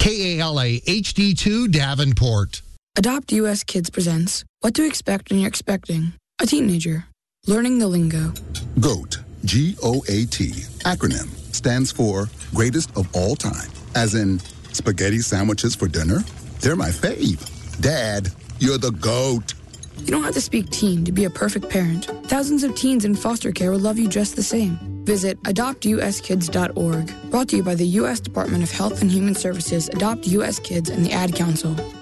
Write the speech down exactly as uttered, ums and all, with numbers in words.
K A L A H D two Davenport. Adopt U S Kids presents What to Expect When You're Expecting a Teenager. Learning the lingo. GOAT, G O A T, acronym, stands for Greatest of All Time. As in, spaghetti sandwiches for dinner? They're my fave. Dad, you're the GOAT. You don't have to speak teen to be a perfect parent. Thousands of teens in foster care will love you just the same. Visit adopt u s kids dot org. Brought to you by the U S Department of Health and Human Services, Adopt U S Kids, and the Ad Council.